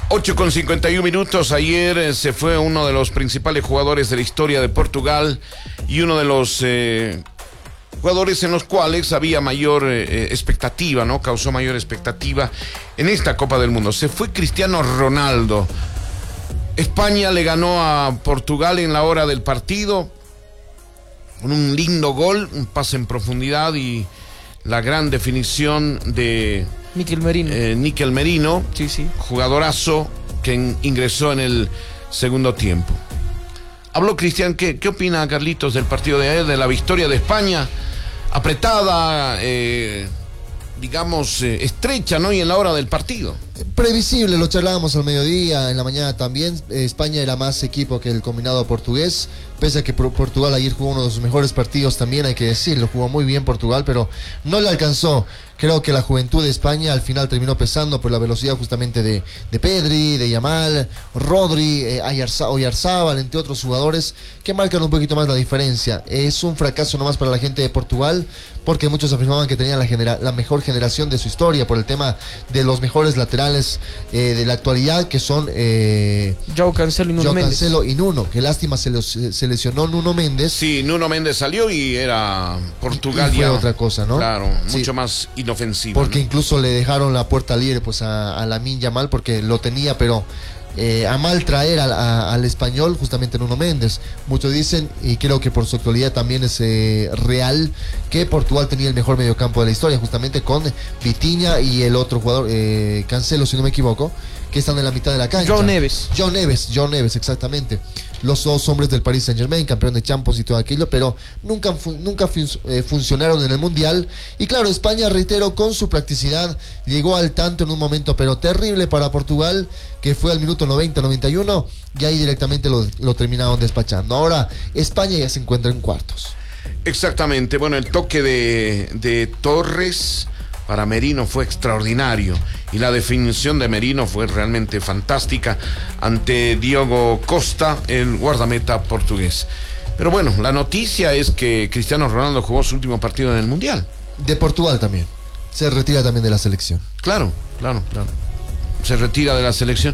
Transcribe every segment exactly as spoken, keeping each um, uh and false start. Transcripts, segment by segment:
ocho con cincuenta y uno minutos. Ayer eh, se fue uno de los principales jugadores de la historia de Portugal y uno de los eh, jugadores en los cuales había mayor eh, expectativa, ¿no? Causó mayor expectativa en esta Copa del Mundo. Se fue Cristiano Ronaldo. España le ganó a Portugal en la hora del partido con un lindo gol, un pase en profundidad y la gran definición de Mikel Merino. Eh, Mikel Merino, sí, sí. Jugadorazo que en, ingresó en el segundo tiempo. Habló Cristian, ¿qué, qué opina Carlitos del partido de ayer, de la victoria de España? Apretada, eh, digamos, eh, estrecha, ¿no? Y en la hora del partido. Previsible, lo charlábamos al mediodía, en la mañana también. eh, España era más equipo que el combinado portugués, pese a que Portugal ayer jugó uno de sus mejores partidos también, hay que decirlo, jugó muy bien Portugal, pero no le alcanzó. Creo que la juventud de España al final terminó pesando por la velocidad justamente de, de Pedri, de Yamal, Rodri, eh, Oyarzábal, entre otros jugadores que marcan un poquito más la diferencia. Es un fracaso nomás para la gente de Portugal, porque muchos afirmaban que tenían la, genera la mejor generación de su historia por el tema de los mejores laterales eh, de la actualidad, que son eh, Joao Cancelo y Nuno Joao Méndez. Cancelo y Nuno. Qué lástima, se, los, se lesionó Nuno Méndez. Sí, Nuno Méndez salió y era Portugal y fue ya otra cosa, ¿no? Claro, Sí. mucho más inofensivo. Porque ¿no? incluso le dejaron la puerta libre pues a, a Lamine Yamal, porque lo tenía, pero eh, a mal traer al, a, al español justamente Nuno Méndez. Muchos dicen, y creo que por su actualidad también es eh, real, que Portugal tenía el mejor mediocampo de la historia, justamente con Vitinha y el otro jugador, eh, Cancelo, si no me equivoco, que están en la mitad de la cancha. João Neves. João Neves, João Neves, exactamente. Los dos hombres del Paris Saint-Germain, campeón de Champions y todo aquello, pero nunca, fu nunca fun eh, funcionaron en el Mundial. Y claro, España, reitero, con su practicidad, llegó al tanto en un momento, pero terrible para Portugal, que fue al minuto noventa, noventa y uno, y ahí directamente lo, lo terminaron despachando. Ahora, España ya se encuentra en cuartos. Exactamente, bueno, el toque de, de Torres para Merino fue extraordinario y la definición de Merino fue realmente fantástica ante Diogo Costa, el guardameta portugués. Pero bueno, la noticia es que Cristiano Ronaldo jugó su último partido en el Mundial. De Portugal también. Se retira también de la selección. Claro, claro, claro. Se retira de la selección.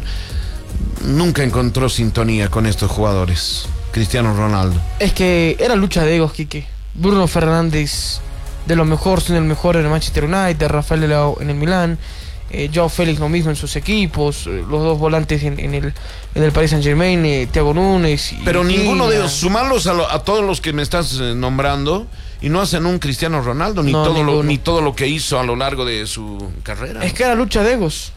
Nunca encontró sintonía con estos jugadores, Cristiano Ronaldo. Es que era lucha de egos, Quique. Bruno Fernández, de lo mejor, son el mejor en el Manchester United, Rafael Leao en el Milán, eh, Joao Félix lo mismo en sus equipos, eh, los dos volantes en, en, el, en el Paris Saint-Germain, eh, Thiago Núñez. Y Pero Gina. ninguno de ellos, sumarlos a, lo, a todos los que me estás eh, nombrando, y no hacen un Cristiano Ronaldo, ni, No, todo lo, ninguno. ni todo lo que hizo a lo largo de su carrera. Es que era lucha de egos.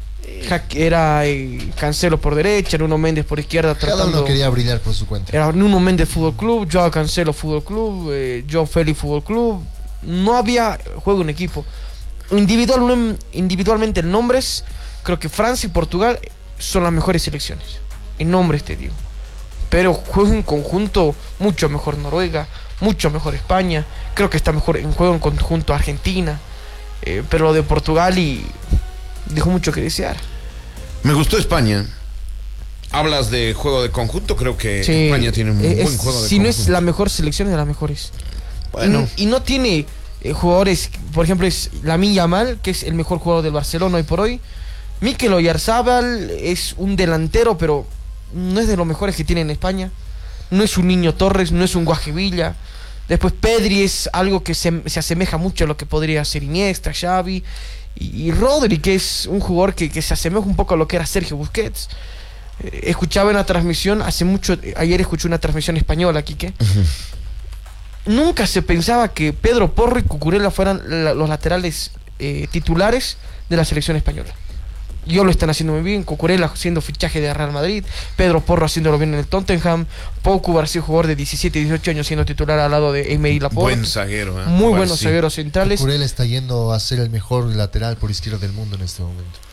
Era eh, Cancelo por derecha, Nuno Méndez por izquierda. Cada tratando... uno quería brillar por su cuenta. Era Nuno Méndez Fútbol Club, Joao Cancelo Fútbol Club, eh, Joao Félix Fútbol Club. No había juego en equipo. Individual, individualmente en nombres, creo que Francia y Portugal son las mejores selecciones. En nombres te digo. Pero juego en conjunto, mucho mejor Noruega, mucho mejor España. Creo que está mejor en juego en conjunto Argentina. Eh, pero lo de Portugal y dejó mucho que desear. Me gustó España. Hablas de juego de conjunto, creo que Sí, España tiene un es, buen juego de si conjunto. no es la mejor selección, es de las mejores. Bueno, Y, y no tiene eh, jugadores, por ejemplo, es Lamine Yamal, que es el mejor jugador del Barcelona hoy por hoy. Mikel Oyarzábal es un delantero, pero no es de los mejores que tiene en España. No es un Niño Torres, no es un Guajevilla. Después Pedri es algo que se, se asemeja mucho a lo que podría ser Iniesta, Xavi. Y, y Rodri, que es un jugador que, que se asemeja un poco a lo que era Sergio Busquets. Eh, escuchaba en la transmisión, hace mucho, ayer escuché una transmisión española, Quique. Uh-huh. Nunca se pensaba que Pedro Porro y Cucurella fueran la, los laterales eh, titulares de la selección española. Y hoy lo están haciendo muy bien. Cucurella haciendo fichaje de Real Madrid, Pedro Porro haciéndolo bien en el Tottenham, Pau Cubarsí, jugador de diecisiete, dieciocho años, siendo titular al lado de Emery Laporte. buen zaguero, ¿eh? Muy Cubarsí. buenos zagueros centrales. Cucurella está yendo a ser el mejor lateral por izquierda del mundo en este momento.